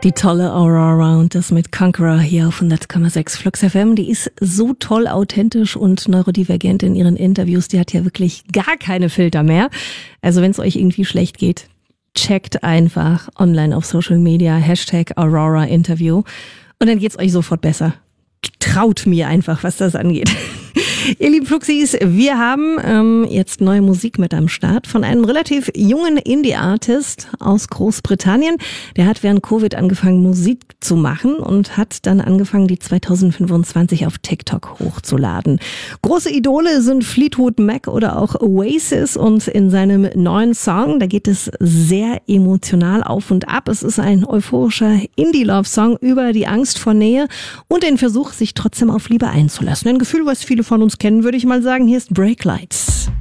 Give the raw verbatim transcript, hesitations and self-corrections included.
Die tolle Aurora und das mit Conqueror hier auf hundert Komma sechs Flux F M. Die ist so toll authentisch und neurodivergent in ihren Interviews. Die hat ja wirklich gar keine Filter mehr. Also wenn es euch irgendwie schlecht geht, checkt einfach online auf Social Media Hashtag Aurora Interview und dann geht's euch sofort besser. Traut mir einfach, was das angeht. Ihr lieben Fluxis, wir haben ähm, jetzt neue Musik mit am Start von einem relativ jungen Indie-Artist aus Großbritannien. Der hat während Covid angefangen, Musik zu machen und hat dann angefangen, die zweitausendfünfundzwanzig auf TikTok hochzuladen. Große Idole sind Fleetwood Mac oder auch Oasis und in seinem neuen Song, da geht es sehr emotional auf und ab. Es ist ein euphorischer Indie-Love-Song über die Angst vor Nähe und den Versuch, sich trotzdem auf Liebe einzulassen. Ein Gefühl, was viele von uns kennen, würde ich mal sagen. Hier ist Break Lights.